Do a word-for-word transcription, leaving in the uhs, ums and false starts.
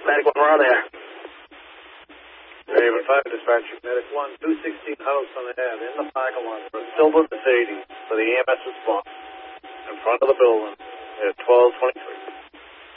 Medic one, we're on there. Raven five, dispatcher. Medic one, two sixteen House on the Ave, in the parking lot for a silver Mercedes for the E M S response. In front of the building at twelve twenty-three.